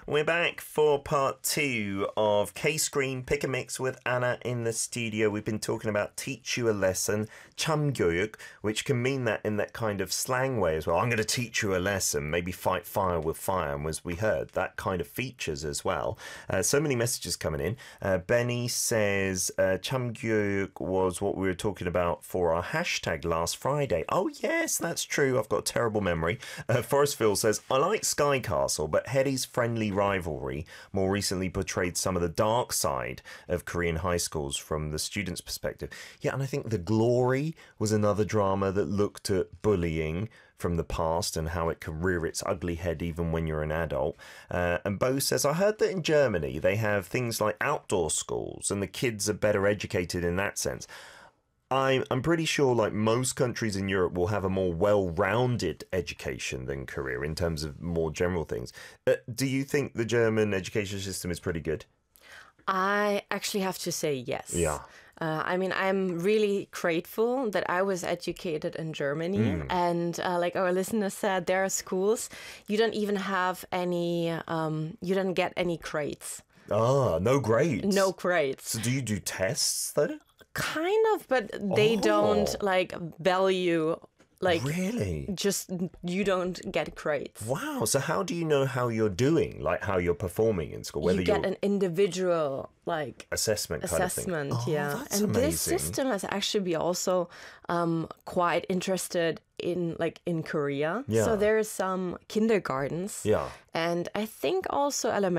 We're back for part 2 of K-Screen Pick a Mix with Anna in the studio. We've been talking about teach you a lesson, 참교육, which can mean that in that kind of slang way as well. I'm going to teach you a lesson, maybe fight fire with fire, and as we heard, that kind of features as well. So many messages coming in. Benny says 참교육 was what we were talking about for our hashtag last Friday. Oh yes, that's true. I've got a terrible memory. Forrestville says, I like Sky Castle, but Hetty's friendly rivalry more recently portrayed some of the dark side of Korean high schools from the students' perspective. Yeah, and I think The Glory was another drama that looked at bullying from the past and how it can rear its ugly head even when you're an adult. And Bo says, I heard that in Germany they have things like outdoor schools and the kids are better educated in that sense. I'm pretty sure like most countries in Europe will have a more well-rounded education than Korea in terms of more general things. Do you think the German education system is pretty good? I actually have to say yes. Yeah. I mean, I'm really grateful that I was educated in Germany. And like our listener said, there are schools, you don't even have any, you don't get any grades. Ah, no grades? No grades. So do you do tests though? Kind of, but they don't like value, like really? Just you don't get grades. Wow. So how do you know how you're doing, like how you're performing in school? Whether you get an individual like assessment kind of thing. Yeah. That's and amazing. This system has actually been also quite interested in Korea. Yeah. So there is some kindergartens. Yeah. And I think also elementary